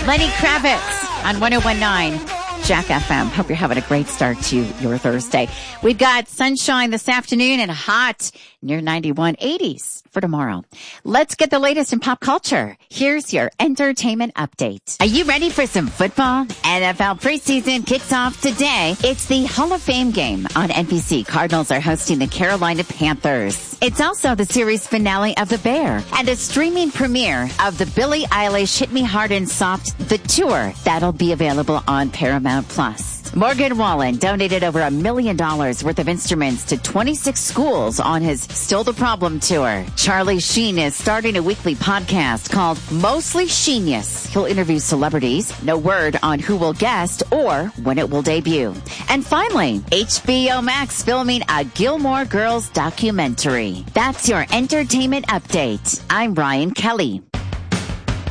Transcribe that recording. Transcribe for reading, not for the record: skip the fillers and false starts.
Lenny Kravitz on 101.9 Jack FM. Hope you're having a great start to your Thursday. We've got sunshine this afternoon and hot near 91, 80s for tomorrow. Let's get the latest in pop culture. Here's your entertainment update. Are you ready for some football? NFL preseason kicks off today. It's the Hall of Fame game on NBC. Cardinals are hosting the Carolina Panthers. It's also the series finale of The Bear and the streaming premiere of the Billie Eilish Hit Me Hard and Soft, The Tour. That'll be available on Paramount Plus. Morgan Wallen donated over $1 million worth of instruments to 26 schools on his Still the Problem tour. Charlie Sheen is starting a weekly podcast called Mostly Sheenius. He'll interview celebrities. No word on who will guest or when it will debut. And finally, HBO Max filming a Gilmore Girls documentary. That's your entertainment update. I'm Brian Kelly.